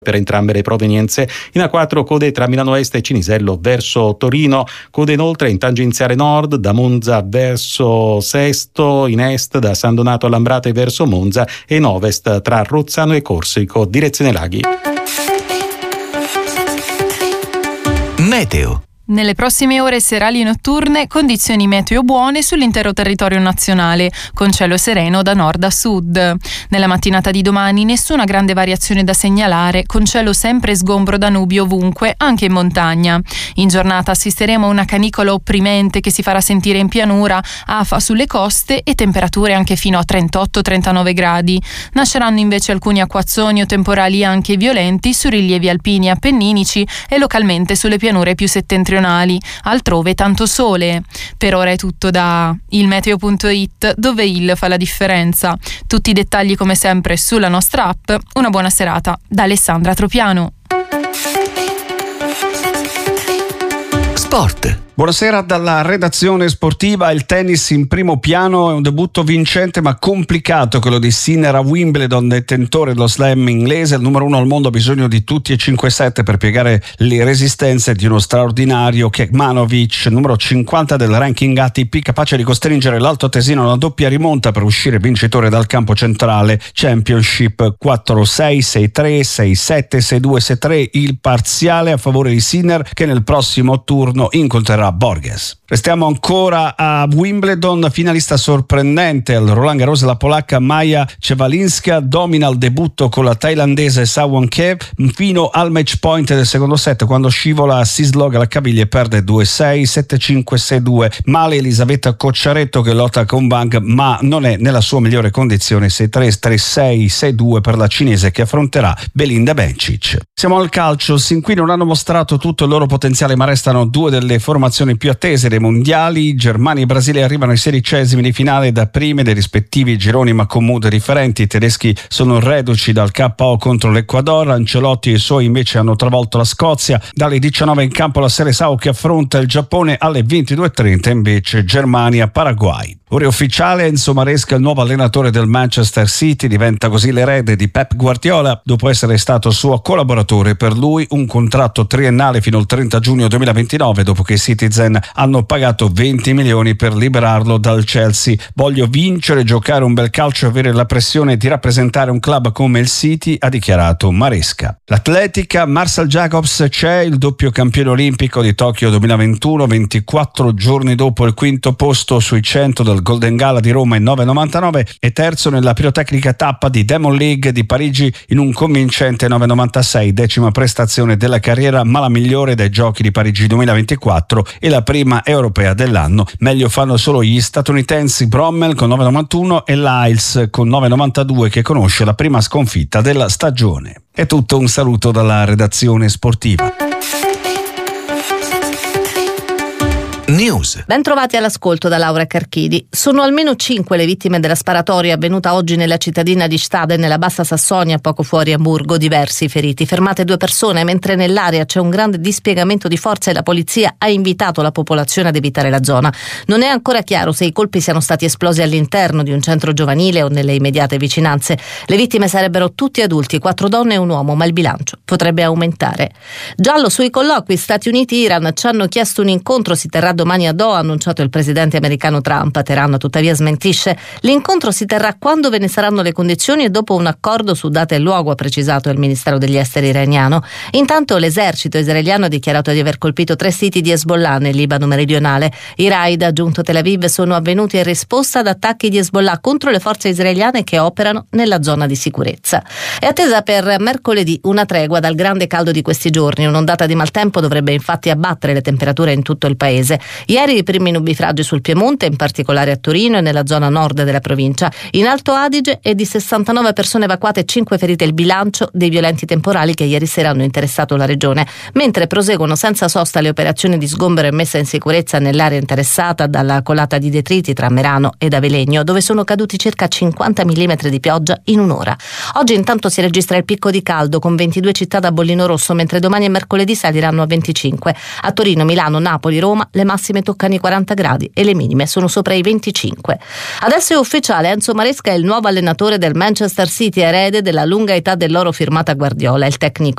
per entrambe le provenienze. In A4 code tra Milano Est e Cinisello verso Torino, code inoltre in tangenziale nord da Monza verso Sesto, in est da San Donato a Lambrate verso Monza e in ovest tra Rozzano e Corsico direzione Laghi. Meteo. Nelle prossime ore serali e notturne condizioni meteo buone sull'intero territorio nazionale, con cielo sereno da nord a sud. Nella mattinata di domani nessuna grande variazione da segnalare, con cielo sempre sgombro da nubi ovunque, anche in montagna. In giornata assisteremo a una canicola opprimente che si farà sentire in pianura, afa sulle coste e temperature anche fino a 38-39 gradi. Nasceranno invece alcuni acquazzoni o temporali anche violenti su rilievi alpini e appenninici e localmente sulle pianure più settentrionali. Altrove tanto sole. Per ora è tutto da ilmeteo.it, dove il fa la differenza. Tutti i dettagli come sempre sulla nostra app. Una buona serata da Alessandra Tropiano. Sport. Buonasera dalla redazione sportiva. Il tennis in primo piano, è un debutto vincente ma complicato quello di Sinner a Wimbledon, detentore dello slam inglese. Il numero 1 al mondo ha bisogno di tutti e 5 set per piegare le resistenze di uno straordinario Kekmanovic, numero 50 del ranking ATP, capace di costringere l'Alto Tesino a una doppia rimonta per uscire vincitore dal campo centrale. Championship 4-6, 6-3, 6-7, 6-2, 6-3, il parziale a favore di Sinner, che nel prossimo turno incontrerà Borges. Restiamo ancora a Wimbledon, finalista sorprendente al Roland Garros, la polacca Maja Cewalinska domina il debutto con la thailandese Sawon Khe fino al match point del secondo set, quando scivola a Sislog alla caviglia e perde 2-6, 7-5, 6-2. Male Elisabetta Cocciaretto che lotta con Bang ma non è nella sua migliore condizione, 6-3, 3-6, 6-2 per la cinese che affronterà Belinda Bencic. Siamo al calcio, sin qui non hanno mostrato tutto il loro potenziale ma restano due delle formazioni più attese dei mondiali. Germania e Brasile arrivano ai 16esimi di finale da prime dei rispettivi gironi ma con mood differenti. I tedeschi sono reduci dal KO contro l'Ecuador, Ancelotti e i suoi invece hanno travolto la Scozia. Dalle 19 in campo la Seleção che affronta il Giappone, alle 22:30 invece Germania-Paraguay. Ora è ufficiale, Enzo Maresca, il nuovo allenatore del Manchester City, diventa così l'erede di Pep Guardiola dopo essere stato suo collaboratore. Per lui un contratto triennale fino al 30 giugno 2029, dopo che i Citizen hanno pagato 20 milioni per liberarlo dal Chelsea. Voglio vincere, giocare un bel calcio e avere la pressione di rappresentare un club come il City, ha dichiarato Maresca. L'atletica, Marcel Jacobs c'è, il doppio campione olimpico di Tokyo 2021, 24 giorni dopo il quinto posto sui 100 del Golden Gala di Roma in 9,99 e terzo nella pirotecnica tappa di Diamond League di Parigi in un convincente 9,96, decima prestazione della carriera ma la migliore dai Giochi di Parigi 2024 e la prima europea dell'anno. Meglio fanno solo gli statunitensi Brommel con 9,91 e Lyles con 9,92 che conosce la prima sconfitta della stagione. È tutto, un saluto dalla redazione sportiva. News. Ben trovati all'ascolto da Laura Carchidi. Sono almeno 5 le vittime della sparatoria avvenuta oggi nella cittadina di Stade, nella Bassa Sassonia, poco fuori Amburgo. Diversi feriti. Fermate 2 persone, mentre nell'area c'è un grande dispiegamento di forza e la polizia ha invitato la popolazione ad evitare la zona. Non è ancora chiaro se i colpi siano stati esplosi all'interno di un centro giovanile o nelle immediate vicinanze. Le vittime sarebbero tutti adulti, 4 donne e un uomo, ma il bilancio potrebbe aumentare. Giallo sui colloqui Stati Uniti-Iran, ci hanno chiesto un incontro, si terrà domani a Doha, ha annunciato il presidente americano Trump. Teheran tuttavia smentisce. L'incontro si terrà quando ve ne saranno le condizioni e dopo un accordo su data e luogo, ha precisato il ministero degli esteri iraniano. Intanto l'esercito israeliano ha dichiarato di aver colpito 3 siti di Hezbollah nel Libano meridionale. I raid, aggiunto Tel Aviv, sono avvenuti in risposta ad attacchi di Hezbollah contro le forze israeliane che operano nella zona di sicurezza. È attesa per mercoledì una tregua dal grande caldo di questi giorni. Un'ondata di maltempo dovrebbe infatti abbattere le temperature in tutto il paese. Ieri i primi nubifragi sul Piemonte, in particolare a Torino e nella zona nord della provincia. In Alto Adige è di 69 persone evacuate e 5 ferite il bilancio dei violenti temporali che ieri sera hanno interessato la regione, mentre proseguono senza sosta le operazioni di sgombero e messa in sicurezza nell'area interessata dalla colata di detriti tra Merano ed Avelegno, dove sono caduti circa 50 mm di pioggia in un'ora. Oggi intanto si registra il picco di caldo con 22 città da bollino rosso, mentre domani e mercoledì saliranno a 25. A Torino, Milano, Napoli, Roma le massime toccano i 40 gradi e le minime sono sopra i 25. Adesso è ufficiale, Enzo Maresca è il nuovo allenatore del Manchester City, erede della lunga età dell'oro firmata Guardiola. Il tecnico